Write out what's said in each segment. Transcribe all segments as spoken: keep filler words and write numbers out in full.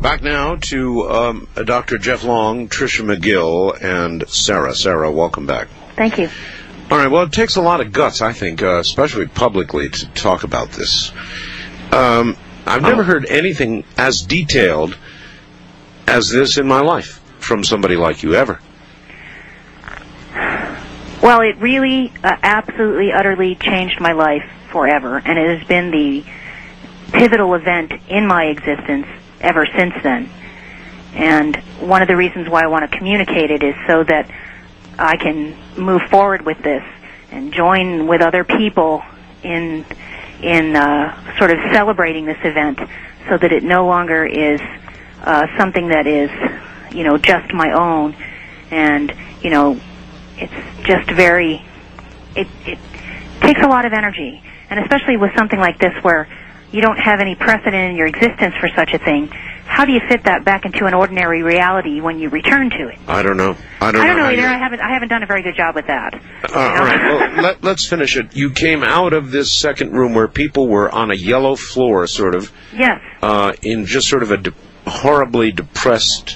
Back now to um, Doctor Jeff Long, Tricia McGill, and Sarah. Sarah, welcome back. Thank you. All right, well, it takes a lot of guts, I think, uh, especially publicly, to talk about this. Um, I've never heard anything as detailed as this in my life from somebody like you, ever. Well, it really, uh, absolutely, utterly changed my life forever, and it has been the pivotal event in my existence ever since then. And one of the reasons why I want to communicate it is so that I can move forward with this and join with other people in in uh, sort of celebrating this event, so that it no longer is uh, something that is, you know, just my own. And, you know, it's just very, it, it takes a lot of energy. And especially with something like this where you don't have any precedent in your existence for such a thing, how do you fit that back into an ordinary reality when you return to it? I don't know. I don't, I don't know, know either. I haven't. I haven't done a very good job with that. Uh, all right. Well, let, let's finish it. You came out of this second room where people were on a yellow floor, sort of. Yes. Uh, in just sort of a de- horribly depressed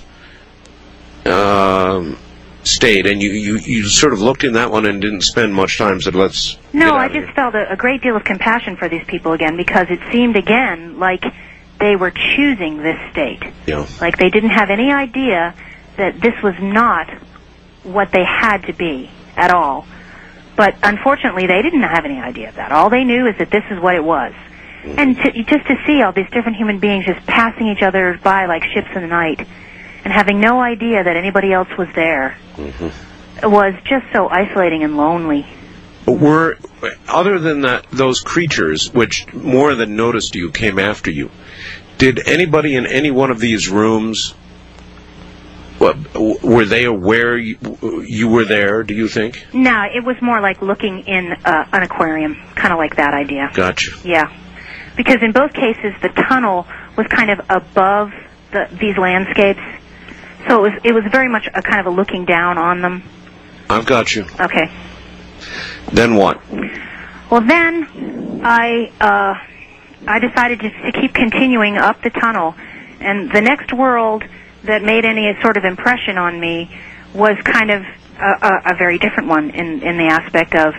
um, state, and you, you, you sort of looked in that one and didn't spend much time. Said, "Let's." No, get out I of just here. felt a, a great deal of compassion for these people again, because it seemed again like they were choosing this state. Yeah. Like they didn't have any idea that this was not what they had to be at all. But unfortunately, they didn't have any idea of that. All they knew is that this is what it was. Mm-hmm. And to, just to see all these different human beings just passing each other by like ships in the night and having no idea that anybody else was there, mm-hmm. was just so isolating and lonely. Were, other than that, those creatures, which more than noticed you, came after you, did anybody in any one of these rooms, what, were they aware you, you were there, do you think? No, it was more like looking in uh, an aquarium, kind of like that idea. Gotcha. Yeah. Because in both cases, the tunnel was kind of above the, these landscapes, so it was, it was very much a kind of a looking down on them. I've got you. Okay. Then what? Well, then I uh, I decided to, to keep continuing up the tunnel, and the next world that made any sort of impression on me was kind of a, a, a very different one in, in the aspect of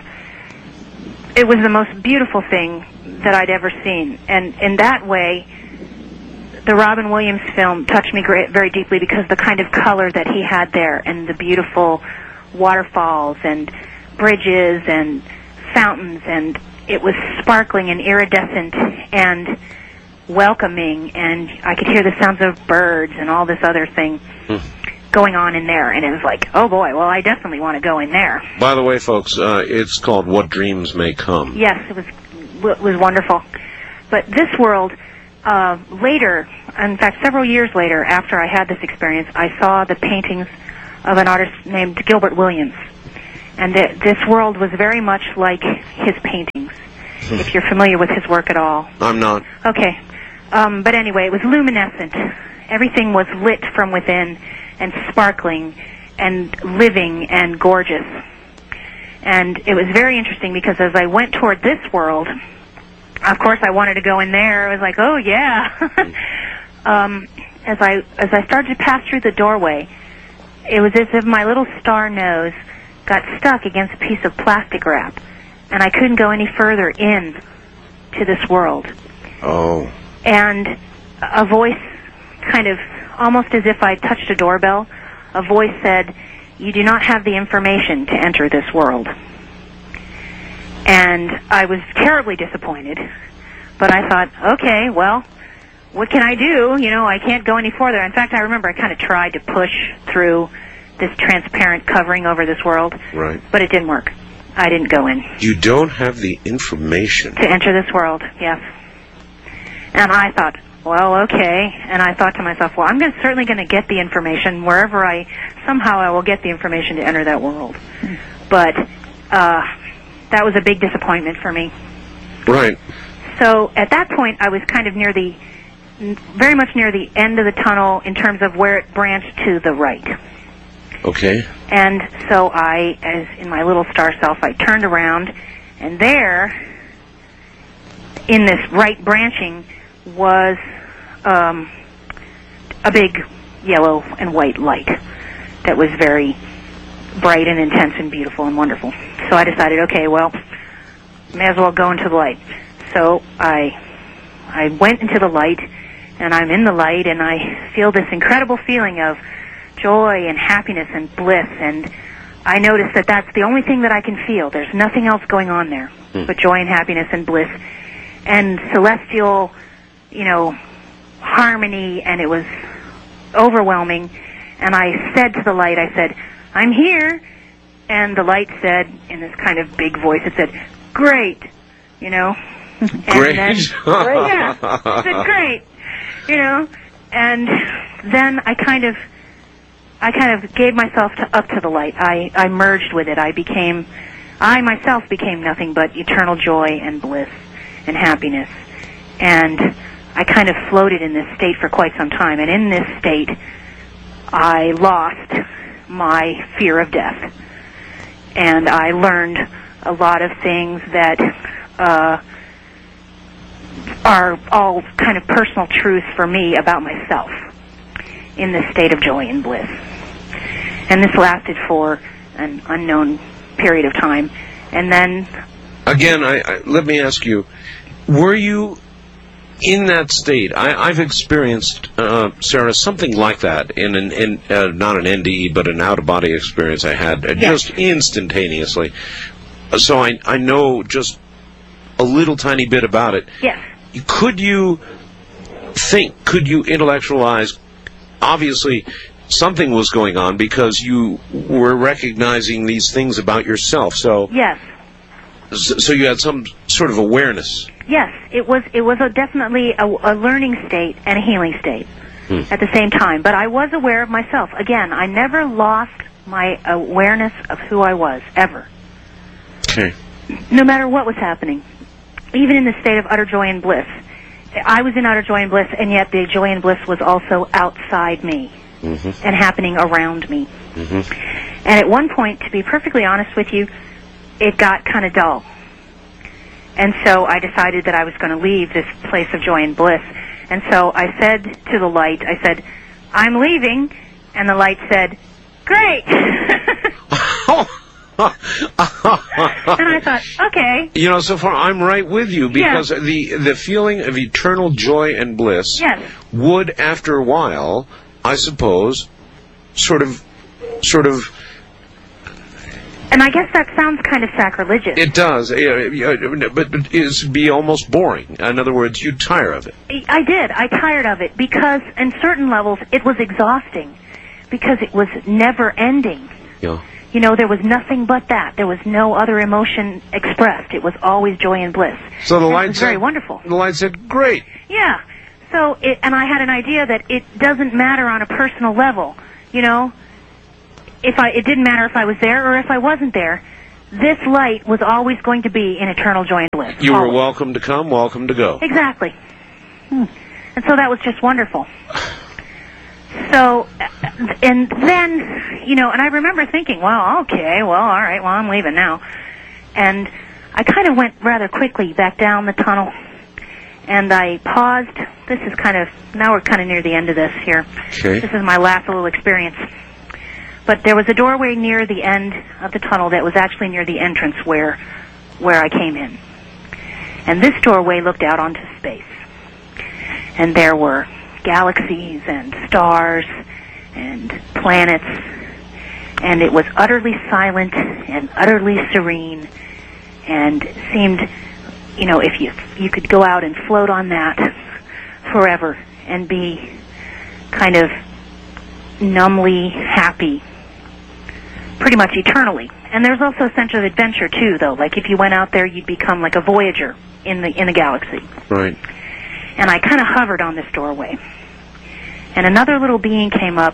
it was the most beautiful thing that I'd ever seen. And in that way, the Robin Williams film touched me great, very deeply, because the kind of color that he had there and the beautiful waterfalls and bridges and fountains, and it was sparkling and iridescent and welcoming, and I could hear the sounds of birds and all this other thing mm. going on in there, and it was like, oh boy, well, I definitely want to go in there. By the way, folks, uh, it's called What Dreams May Come. Yes, it was it was wonderful. But this world, uh, later, in fact, several years later, after I had this experience, I saw the paintings of an artist named Gilbert Williams. And th- this world was very much like his paintings, if you're familiar with his work at all. I'm not. Okay. Um, but anyway, it was luminescent. Everything was lit from within and sparkling and living and gorgeous. And it was very interesting, because as I went toward this world, of course I wanted to go in there. I was like, oh, yeah. um, as I as I started to pass through the doorway, it was as if my little star nose got stuck against a piece of plastic wrap, and I couldn't go any further in to this world. Oh. And a voice, kind of almost as if I touched a doorbell, a voice said, you do not have the information to enter this world. And I was terribly disappointed, but I thought, okay, well, what can I do? You know, I can't go any further. In fact, I remember I kind of tried to push through this transparent covering over this world. Right. But it didn't work. I didn't go in. You don't have the information to enter this world, yes. And I thought, well, okay. And I thought to myself, well, I'm gonna, certainly going to get the information wherever I, somehow I will get the information to enter that world. But uh, that was a big disappointment for me. Right. So at that point, I was kind of near the, very much near the end of the tunnel in terms of where it branched to the right. Okay. And so I, as in my little star self, I turned around, and there, in this right branching, was um, a big yellow and white light that was very bright and intense and beautiful and wonderful. So I decided, okay, well, may as well go into the light. So I I went into the light, and I'm in the light, and I feel this incredible feeling of joy and happiness and bliss, and I notice that that's the only thing that I can feel. There's nothing else going on there mm. but joy and happiness and bliss and celestial, you know, harmony, and it was overwhelming. And I said to the light, I said, I'm here. And the light said, in this kind of big voice, it said, great, you know. And great. Then, great. Yeah, it said, great, you know. And then I kind of, I kind of gave myself to, up to the light. I, I merged with it. I became, I myself became nothing but eternal joy and bliss and happiness. And I kind of floated in this state for quite some time. And in this state, I lost my fear of death. And I learned a lot of things that uh, are all kind of personal truths for me about myself in this state of joy and bliss. And this lasted for an unknown period of time. And then... Again, I, I, let me ask you, were you in that state? I, I've experienced, uh, Sarah, something like that in an in, uh, not an N D E, but an out-of-body experience I had uh, yes. just instantaneously. So I, I know just a little tiny bit about it. Yes. Could you think, could you intellectualize, obviously something was going on because you were recognizing these things about yourself. So yes. So you had some sort of awareness. Yes, it was. It was a definitely a, a learning state and a healing state hmm. at the same time. But I was aware of myself. Again, I never lost my awareness of who I was ever. Okay. No matter what was happening, even in the state of utter joy and bliss, I was in utter joy and bliss, and yet the joy and bliss was also outside me. Mm-hmm. And happening around me. Mm-hmm. And at one point, to be perfectly honest with you, it got kind of dull. And so I decided that I was going to leave this place of joy and bliss. And so I said to the light, I said, I'm leaving. And the light said, great. And I thought, okay. You know, so far I'm right with you, because yeah. the, the feeling of eternal joy and bliss yes. would, after a while, I suppose, sort of, sort of... And I guess that sounds kind of sacrilegious. It does, but it'd be almost boring. In other words, you'd tire of it. I did. I tired of it because, in certain levels, it was exhausting because it was never ending. Yeah. You know, there was nothing but that. There was no other emotion expressed. It was always joy and bliss. So the and light it was said, very wonderful. The light said, great. Yeah. So, it, and I had an idea that it doesn't matter on a personal level. You know, if I, it didn't matter if I was there or if I wasn't there. This light was always going to be in eternal joy and bliss. You always. were welcome to come, welcome to go. Exactly. Hmm. And so that was just wonderful. So, and then, you know, and I remember thinking, well, okay, well, all right, well, I'm leaving now. And I kind of went rather quickly back down the tunnel, and I paused. This is kind of, now we're kind of near the end of this here. Okay. This is my last little experience. But there was a doorway near the end of the tunnel that was actually near the entrance where, where I came in. And this doorway looked out onto space. And there were galaxies and stars and planets, and it was utterly silent and utterly serene, and seemed, you know, if you you could go out and float on that forever and be kind of numbly happy, pretty much eternally. And there's also a sense of adventure too, though. Like if you went out there, you'd become like a voyager in the in the galaxy. Right. And I kind of hovered on this doorway. And another little being came up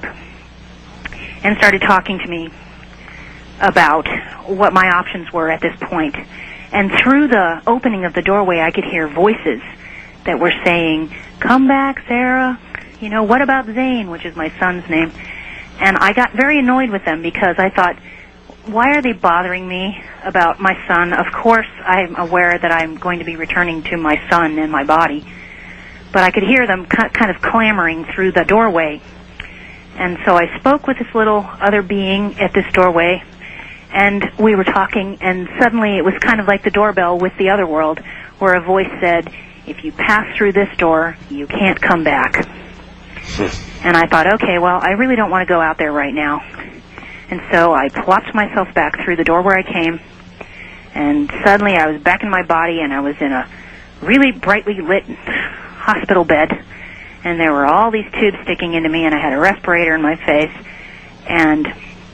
and started talking to me about what my options were at this point. And through the opening of the doorway, I could hear voices that were saying, come back, Sarah. You know, what about Zane, which is my son's name? And I got very annoyed with them because I thought, why are they bothering me about my son? Of course, I'm aware that I'm going to be returning to my son and my body. but I could hear them kind of clamoring through the doorway. And so I spoke with this little other being at this doorway, and we were talking, and suddenly it was kind of like the doorbell with the other world, where a voice said, "If you pass through this door, you can't come back." And I thought, okay, well, I really don't want to go out there right now. And so I plopped myself back through the door where I came, and suddenly I was back in my body, and I was in a really brightly lit hospital bed, and there were all these tubes sticking into me, and I had a respirator in my face, and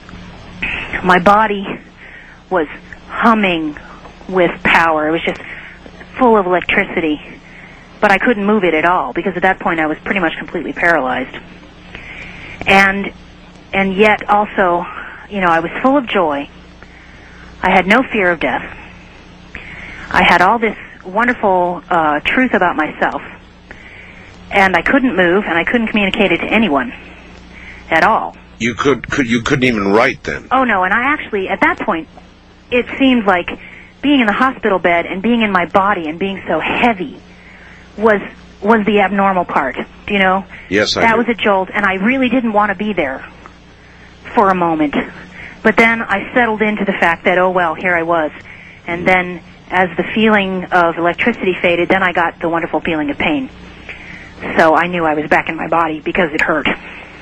my body was humming with power. It was just full of electricity, but I couldn't move it at all, because at that point I was pretty much completely paralyzed. And and yet also, you know, I was full of joy. I had no fear of death. I had all this wonderful uh, truth about myself, and I couldn't move, and I couldn't communicate it to anyone at all. You could, could you couldn't even write then? Oh no, and I actually, at that point, it seemed like being in the hospital bed and being in my body and being so heavy was was the abnormal part. Do you know? Yes, I That do. was a jolt, and I really didn't want to be there for a moment. But then I settled into the fact that, oh well, here I was. And then as the feeling of electricity faded, then I got the wonderful feeling of pain. So I knew I was back in my body because it hurt.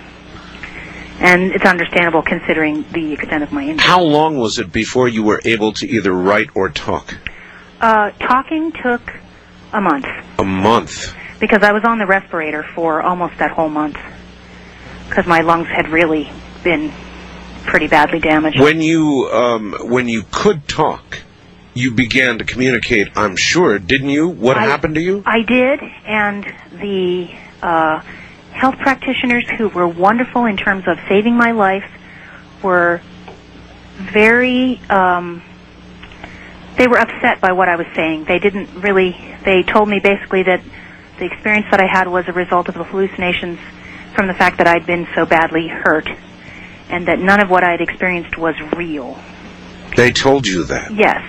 And it's understandable considering the extent of my injury. How long was it before you were able to either write or talk? Uh, talking took a month. A month? Because I was on the respirator for almost that whole month. Because my lungs had really been pretty badly damaged. When you, um, when you could talk, you began to communicate, I'm sure, didn't you? What I, happened to you? I did, and the uh, health practitioners who were wonderful in terms of saving my life were very, um, they were upset by what I was saying. They didn't really, they told me basically that the experience that I had was a result of the hallucinations from the fact that I'd been so badly hurt, and that none of what I had experienced was real. They told you that? Yes.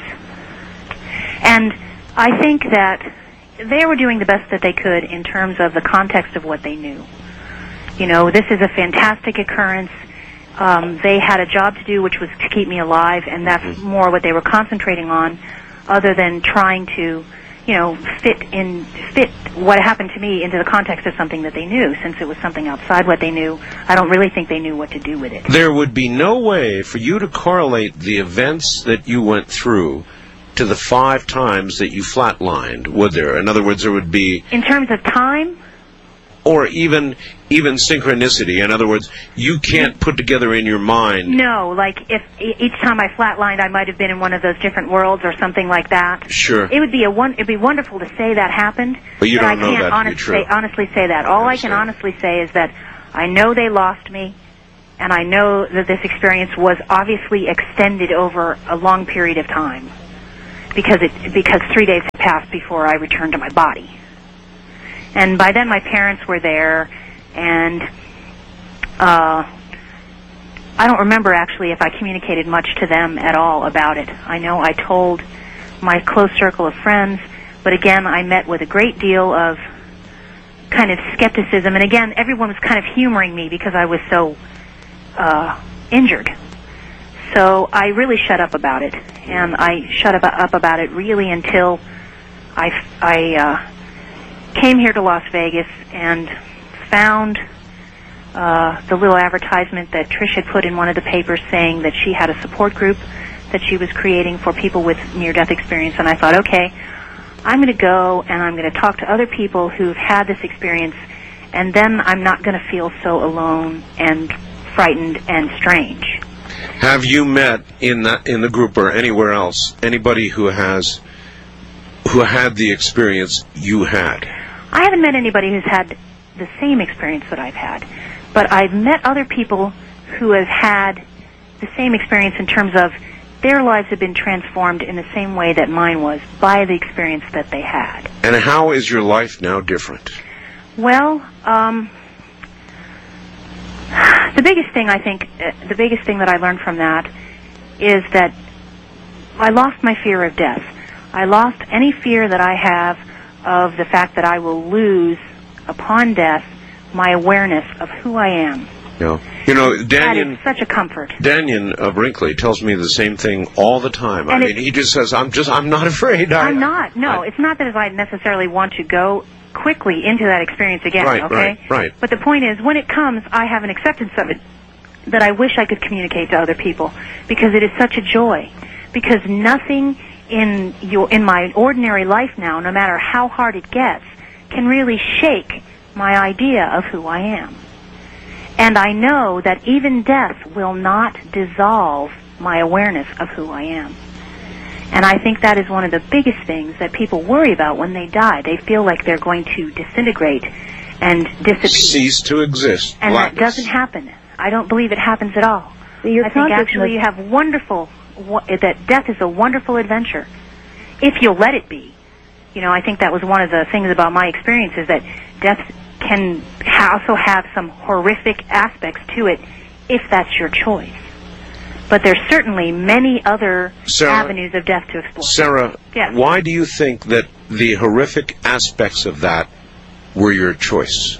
And I think that they were doing the best that they could in terms of the context of what they knew. You know, this is a fantastic occurrence. Um, they had a job to do, which was to keep me alive, and that's mm-hmm. more what they were concentrating on, other than trying to, you know, fit in fit what happened to me into the context of something that they knew. Since it was something outside what they knew, I don't really think they knew what to do with it. There would be no way for you to correlate the events that you went through to the five times that you flatlined, would there? In other words, there would be... In terms of time? Or even even synchronicity. In other words, you can't put together in your mind... No, like if each time I flatlined, I might have been in one of those different worlds or something like that. Sure. It would be a one. It'd be wonderful to say that happened. But you but don't I know can't that to be honest, true. say, honestly say that. All I, I can honestly say is that I know they lost me, and I know that this experience was obviously extended over a long period of time, because it because three days had passed before I returned to my body. And by then my parents were there, and uh, I don't remember actually if I communicated much to them at all about it. I know I told my close circle of friends, but again I met with a great deal of kind of skepticism, and again everyone was kind of humoring me because I was so uh, injured. So I really shut up about it, and I shut up, up about it really until I, I uh, came here to Las Vegas and found uh, the little advertisement that Trish had put in one of the papers saying that she had a support group that she was creating for people with near-death experience. And I thought, okay, I'm going to go and I'm going to talk to other people who've had this experience, and then I'm not going to feel so alone and frightened and strange. Have you met in that in the group or anywhere else anybody who has who had the experience you had? I haven't met anybody who's had the same experience that I've had, but I've met other people who have had the same experience in terms of their lives have been transformed in the same way that mine was by the experience that they had. And how is your life now different? Well, um, the biggest thing I think, uh, the biggest thing that I learned from that is that I lost my fear of death. I lost any fear that I have of the fact that I will lose upon death my awareness of who I am. Yeah. You know, Daniel, that is such a comfort. Daniel uh, Brinkley tells me the same thing all the time. And I mean, he just says, I'm just, I'm not afraid. I, I'm not. No, I, it's not that I necessarily want to go quickly into that experience again, right, okay? Right, right. But the point is, when it comes, I have an acceptance of it that I wish I could communicate to other people, because it is such a joy. Because nothing in your, in my ordinary life now, no matter how hard it gets, can really shake my idea of who I am. And I know that even death will not dissolve my awareness of who I am. And I think that is one of the biggest things that people worry about when they die. They feel like they're going to disintegrate and disappear. Cease to exist. And Blackness. That doesn't happen. I don't believe it happens at all. Your I think actually you have wonderful, that death is a wonderful adventure, if you'll let it be. You know, I think that was one of the things about my experience, is that death can also have some horrific aspects to it, if that's your choice. But there's certainly many other Sarah, avenues of death to explore. Sarah, yes. Why do you think that the horrific aspects of that were your choice?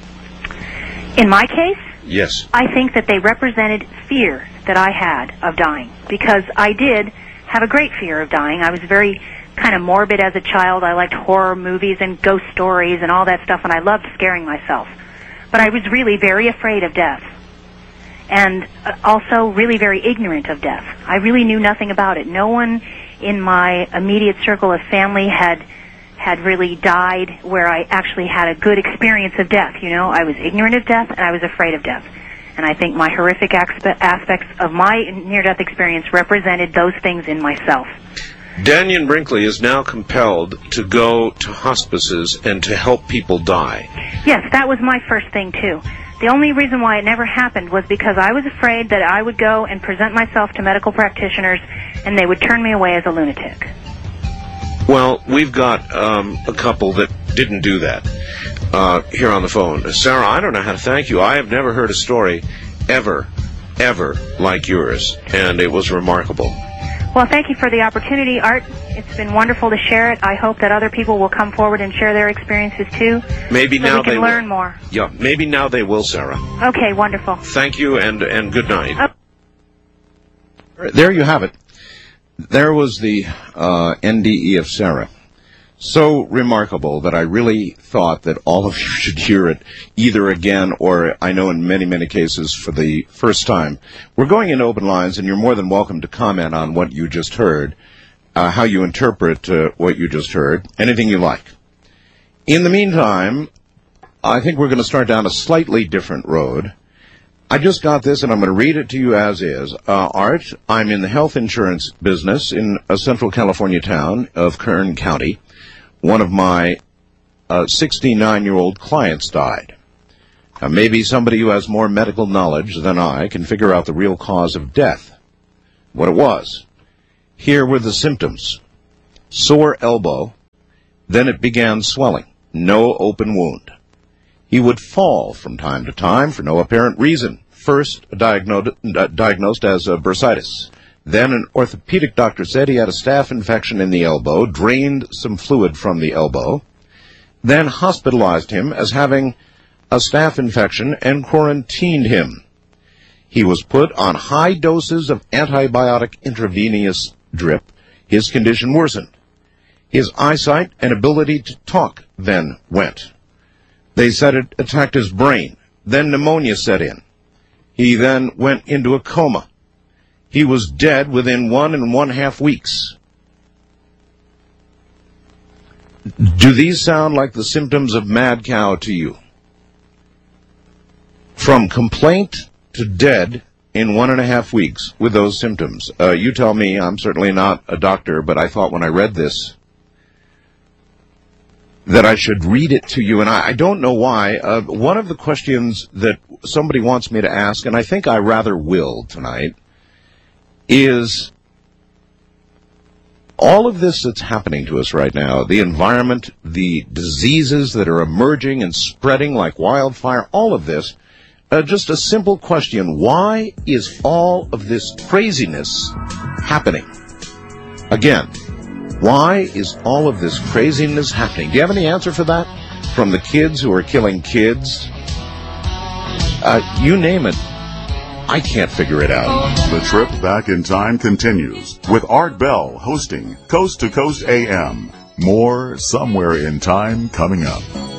In my case? Yes. I think that they represented fear that I had of dying, because I did have a great fear of dying. I was very kind of morbid as a child. I liked horror movies and ghost stories and all that stuff, and I loved scaring myself. But I was really very afraid of death, and also really very ignorant of death. I really knew nothing about it. No one in my immediate circle of family had had really died where I actually had a good experience of death. You know, I was ignorant of death, and I was afraid of death. And I think my horrific aspe- aspects of my near-death experience represented those things in myself. Daniel Brinkley is now compelled to go to hospices and to help people die. Yes, that was my first thing, too. The only reason why it never happened was because I was afraid that I would go and present myself to medical practitioners, and they would turn me away as a lunatic. Well, we've got um, a couple that didn't do that uh, here on the phone. Sarah, I don't know how to thank you. I have never heard a story ever, ever like yours, and it was remarkable. Well, thank you for the opportunity, Art. It's been wonderful to share it. I hope that other people will come forward and share their experiences, too. Maybe so now we can they learn will. more. Yeah, maybe now they will, Sarah. Okay, wonderful. Thank you, and, and good night. Oh. There you have it. There was the uh, N D E of Sarah. So remarkable that I really thought that all of you should hear it either again or, I know in many, many cases, for the first time. We're going into open lines, and you're more than welcome to comment on what you just heard, uh, how you interpret uh, what you just heard, anything you like. In the meantime, I think we're going to start down a slightly different road. I just got this, and I'm going to read it to you as is. Uh, Art, I'm in the health insurance business in a central California town of Kern County. One of my uh, sixty-nine-year-old clients died. Now, maybe somebody who has more medical knowledge than I can figure out the real cause of death, what it was. Here were the symptoms. Sore elbow, then it began swelling, no open wound. He would fall from time to time for no apparent reason. First diagnosed, uh, diagnosed as uh, bursitis. Then an orthopedic doctor said he had a staph infection in the elbow, drained some fluid from the elbow, then hospitalized him as having a staph infection and quarantined him. He was put on high doses of antibiotic intravenous drip. His condition worsened. His eyesight and ability to talk then went. They said it attacked his brain. Then pneumonia set in. He then went into a coma. He was dead within one and one half weeks. Do these sound like the symptoms of mad cow to you? From complaint to dead in one and a half weeks with those symptoms. Uh, you tell me, I'm certainly not a doctor, but I thought when I read this that I should read it to you, and I, I don't know why. Uh, one of the questions that somebody wants me to ask, and I think I rather will tonight, is all of this that's happening to us right now, the environment, the diseases that are emerging and spreading like wildfire, all of this, uh, just a simple question: why is all of this craziness happening? Again, why is all of this craziness happening? Do you have any answer for that? from the kids who are killing kids, uh, you name it, I can't figure it out. The trip back in time continues with Art Bell hosting Coast to Coast A M. More Somewhere in Time coming up.